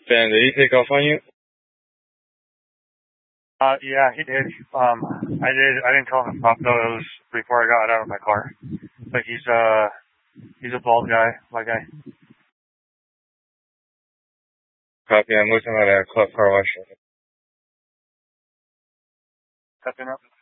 Ben, did he take off on you? Yeah, he did. I didn't tell him to stop though. It was before I got out of my car. But he's a bald guy, white guy. Copy, I'm looking at a club car wash. Stepping up.